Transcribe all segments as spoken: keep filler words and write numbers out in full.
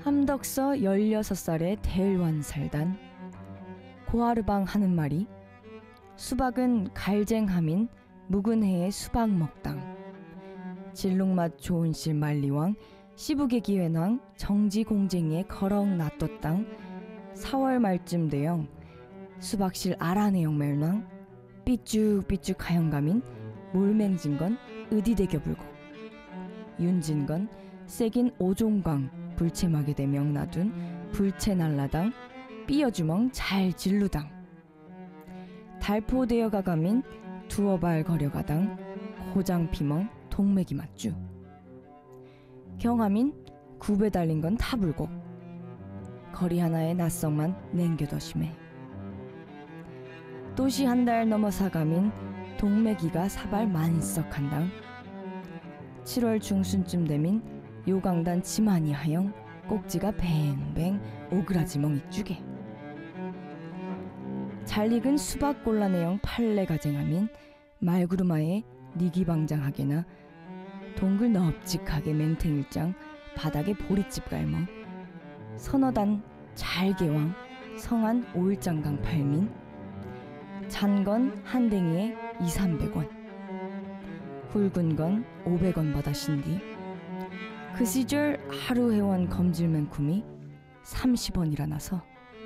함덕서 열여섯 살의 대일원 살단 고하르방 하는 말이 수박은 갈쟁함인 묵은 해의 수박 먹당 진룩맛 좋은 실 만리왕 시북의 기회낭 정지공쟁이에 거럭 놔뒀당 사월 말쯤 되영 수박실 아라내영 멜낭 삐쭉삐쭉 하영감인 몰맹진건 의디대겨 불고 윤진건 세긴 오종광 불체마게 대명 놔둔 불체날라당 삐어주멍 잘 진루당 달포되어 가감인 두어발 거려가당 고장피멍 동맥이 맞주 경함인 굽에 달린 건 타불고 거리 하나에 낯성만 냉겨더 심해 또시 한 달 넘어 사감인 동맥이가 사발 만석한당 칠월 중순쯤 되민 요강단 지만이 하영 꼭지가 뱅뱅 오그라지멍 익주게 잘 익은 수박 골라내영 팔레 가쟁함인 말구르마에 니기방장하게나 동글 넙직하게 맹탱일장 바닥에 보리집 갈멍 선어단 잘개왕 성안 오일장강 팔민 잔건 한 댕이에 이삼백 원 굵은 건 오백 원 받아신 뒤 그 시절 하루 회원 검질맨쿰이 삼십 원이라 나서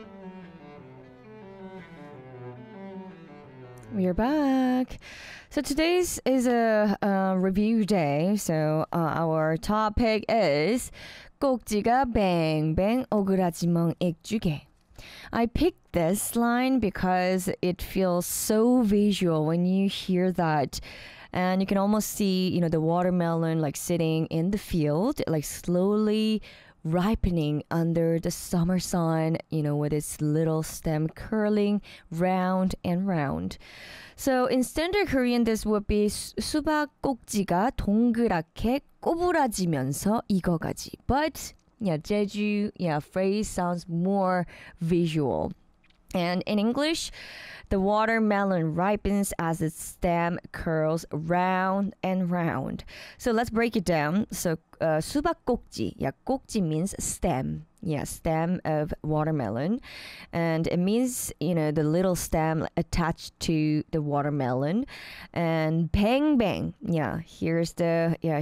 We're back. So today's is a, uh review day. So uh, our topic is 꼭지가 뱅뱅 오그라지멍 액주게. I picked this line because it feels so visual when you hear that. And you can almost see, you know, the watermelon like sitting in the field, like slowly ripening under the summer sun, you know, with its little stem curling round and round. So in standard Korean, this would be 수박 꼭지가 동그랗게 꼬부라지면서 익어가지. But yeah, Jeju, yeah, phrase sounds more visual. And in English, the watermelon ripens as its stem curls round and round. So let's break it down. So uh, 수박 꼭지, yeah, 꼭지 means stem. Yeah, stem of watermelon. And it means, you know, the little stem attached to the watermelon. And bang bang, yeah, here's the, yeah,